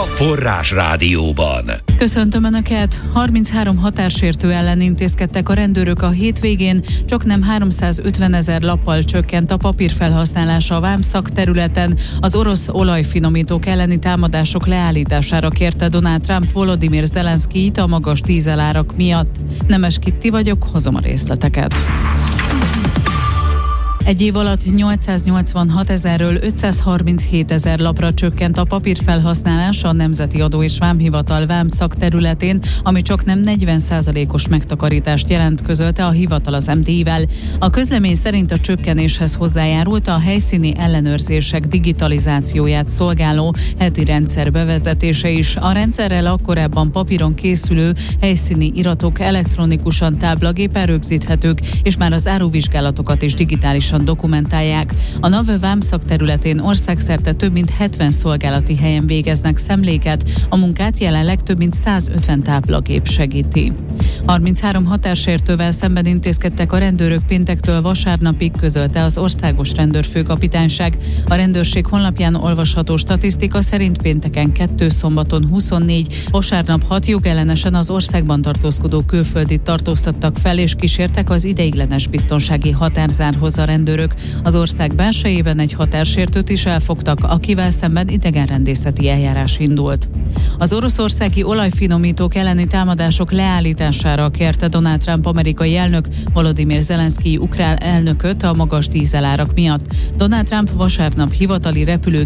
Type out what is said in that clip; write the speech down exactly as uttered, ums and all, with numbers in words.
Forrás Rádióban. Köszöntöm Önöket! harminchárom határsértő ellen intézkedtek a rendőrök a hétvégén, csaknem háromszázötvenezer lappal csökkent a papírfelhasználása a vámszak területen. Az orosz olajfinomítók elleni támadások leállítására kérte Donald Trump Volodymyr Zelenszkijt a magas dízelárak miatt. Nemes Kitti vagyok, hozom a részleteket. Egy év alatt nyolcszáznyolcvanhat ezerről ötszázharminchét ezer lapra csökkent a papírfelhasználás a Nemzeti Adó és Vámhivatal vámszak területén, ami csaknem negyven százalékos megtakarítást jelent, közölte a hivatal az em té i-vel. A közlemény szerint a csökkenéshez hozzájárult a helyszíni ellenőrzések digitalizációját szolgáló heti rendszer bevezetése is. A rendszerrel a korábban papíron készülő helyszíni iratok elektronikusan táblagépen rögzíthetők, és már az áruvizsgálatokat is digitálisan dokumentálják. A NAV vámszak területén országszerte több mint hetven szolgálati helyen végeznek szemléket, a munkát jelenleg több mint százötven táblagép segíti. harminchárom határsértővel szemben intézkedtek a rendőrök péntektől vasárnapig, közölte az Országos Rendőrfőkapitányság. A rendőrség honlapján olvasható statisztika szerint pénteken kettő, szombaton huszonnégy, vasárnap hat jogellenesen az országban tartózkodó külföldit tartóztattak fel és kísértek az ideiglenes biztonsági határzárhoz a rendőrök. Az ország belsejében egy határsértőt is elfogtak, akivel szemben idegenrendészeti eljárás indult. Az oroszországi olajfinomítók elleni támadások leállítására kérte Donald Trump amerikai elnök Volodymyr Zelenszkij ukrán elnököt a magas dízelárak miatt. Donald Trump vasárnap hivatali repülő